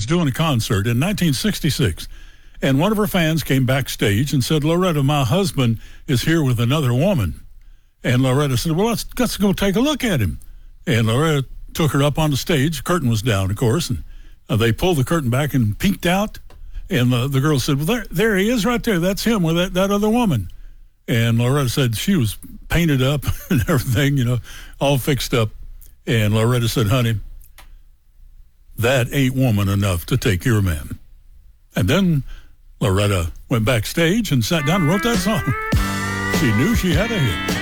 doing a concert in 1966. And one of her fans came backstage and said, Loretta, my husband is here with another woman. And Loretta said, well, let's go take a look at him. And Loretta took her up on the stage. The curtain was down, of course. And they pulled the curtain back and peeked out. And the girl said, well, there he is right there. That's him with that other woman. And Loretta said she was painted up and everything, all fixed up. And Loretta said, honey, that ain't woman enough to take your man. And then Loretta went backstage and sat down and wrote that song. She knew she had a hit.